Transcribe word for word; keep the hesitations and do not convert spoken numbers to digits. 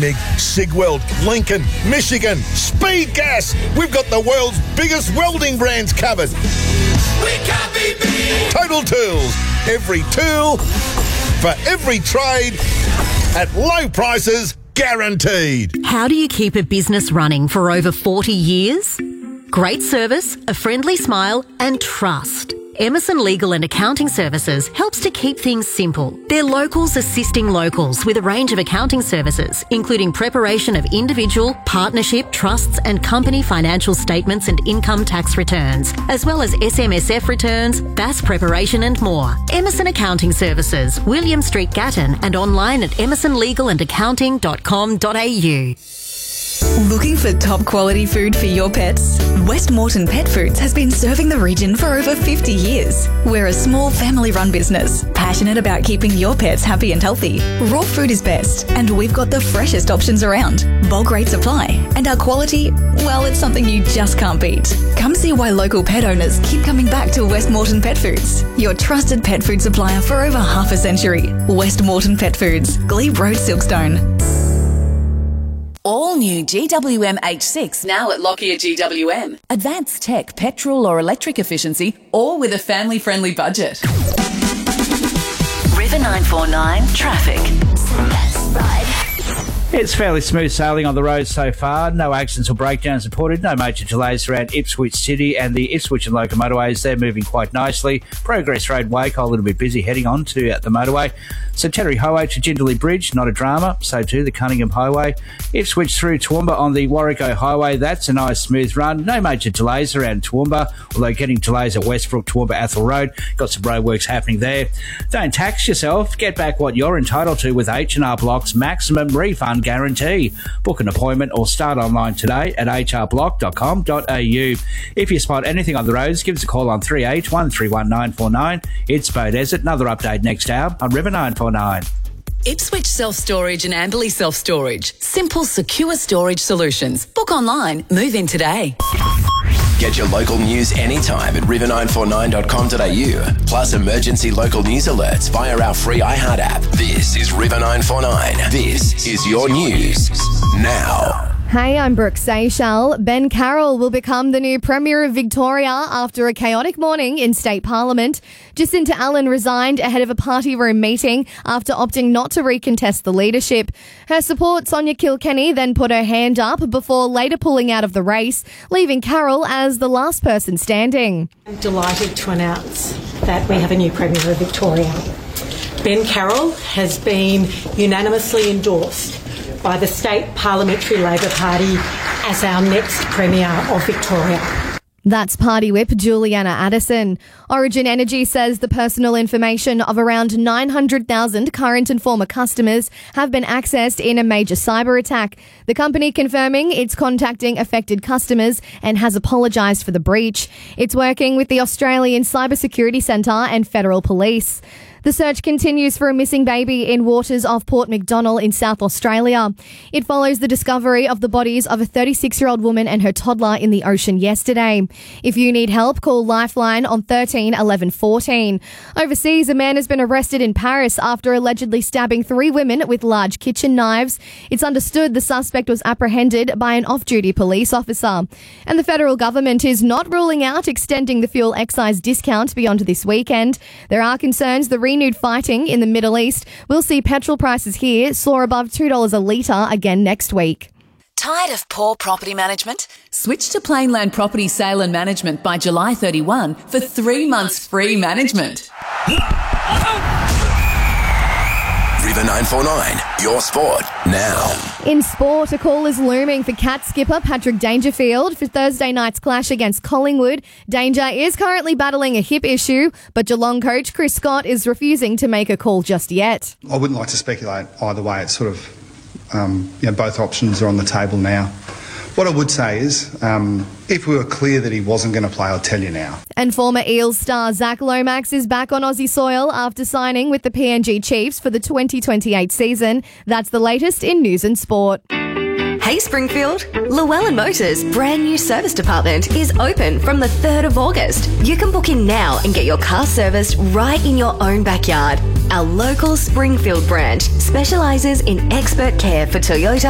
MIG, Sigweld, Lincoln, Michigan, Speed Gas. We've got the world's biggest welding brands covered. We can't be beat. Total Tools. Every tool for every trade at low prices, guaranteed. How do you keep a business running for over forty years? Great service, a friendly smile and trust. Emerson Legal and Accounting Services helps to keep things simple. They're locals assisting locals with a range of accounting services, including preparation of individual, partnership, trusts and company financial statements and income tax returns, as well as S M S F returns, B A S preparation and more. Emerson Accounting Services, William Street, Gatton, and online at emerson legal and accounting dot com dot a u. Looking for top quality food for your pets? West Moreton Pet Foods has been serving the region for over fifty years. We're a small family-run business, passionate about keeping your pets happy and healthy. Raw food is best, and we've got the freshest options around. Bulk rate supply, and our quality, well, it's something you just can't beat. Come see why local pet owners keep coming back to West Moreton Pet Foods, your trusted pet food supplier for over half a century. West Moreton Pet Foods, Glebe Road, Silkstone. All new G W M H six now at Lockyer G W M. Advanced tech, petrol or electric efficiency, all with a family-friendly budget. River nine four nine traffic. It's fairly smooth sailing on the road so far. No accidents or breakdowns reported. No major delays around Ipswich City and the Ipswich and Local motorways. They're moving quite nicely. Progress Road, Waco, a little bit busy heading on to the motorway. Centenary Highway to Jindalee Bridge, not a drama. So too the Cunningham Highway. Ipswich through Toowoomba on the Warrego Highway. That's a nice smooth run. No major delays around Toowoomba, although getting delays at Westbrook, Toowoomba, Athol Road. Got some roadworks happening there. Don't tax yourself. Get back what you're entitled to with H and R Block's maximum refund guarantee. Book an appointment or start online today at h r block dot com dot a u. If you spot anything on the roads, give us a call on three eight one three one nine four nine. It's Beaudesert. Another update next hour on River nine four nine. Ipswich Self-Storage and Amberley Self-Storage. Simple, secure storage solutions. Book online. Move in today. Get your local news anytime at river nine four nine dot com dot a u. Plus emergency local news alerts via our free iHeart app. This is River nine four nine. This is your news now. Hey, I'm Brooke Seychelles. Ben Carroll will become the new Premier of Victoria after a chaotic morning in State Parliament. Jacinta Allen resigned ahead of a party room meeting after opting not to recontest the leadership. Her support, Sonia Kilkenny, then put her hand up before later pulling out of the race, leaving Carroll as the last person standing. I'm delighted to announce that we have a new Premier of Victoria. Ben Carroll has been unanimously endorsed by the State Parliamentary Labor Party as our next Premier of Victoria. That's Party Whip Juliana Addison. Origin Energy says the personal information of around nine hundred thousand current and former customers have been accessed in a major cyber attack. The company confirming it's contacting affected customers and has apologised for the breach. It's working with the Australian Cybersecurity Centre and Federal Police. The search continues for a missing baby in waters off Port McDonnell in South Australia. It follows the discovery of the bodies of a thirty-six-year-old woman and her toddler in the ocean yesterday. If you need help, call Lifeline on thirteen eleven fourteen. Overseas, a man has been arrested in Paris after allegedly stabbing three women with large kitchen knives. It's understood the suspect was apprehended by an off-duty police officer. And the federal government is not ruling out extending the fuel excise discount beyond this weekend. There are concerns the renewed fighting in the Middle East will see petrol prices here soar above two dollars a litre again next week. Tired of poor property management? Switch to Plainland Property Sale and Management by July thirty-first for three months free management. River nine four nine, your sport now. In sport, a call is looming for Cat skipper Patrick Dangerfield for Thursday night's clash against Collingwood. Danger is currently battling a hip issue, but Geelong coach Chris Scott is refusing to make a call just yet. I wouldn't like to speculate either way. It's sort of, um, you know, both options are on the table now. What I would say is, um, if we were clear that he wasn't going to play, I'll tell you now. And former Eels star Zach Lomax is back on Aussie soil after signing with the P N G Chiefs for the twenty twenty-eight season. That's the latest in news and sport. Hey Springfield, Llewellyn Motors' brand new service department is open from the third of August. You can book in now and get your car serviced right in your own backyard. Our local Springfield branch specialises in expert care for Toyota,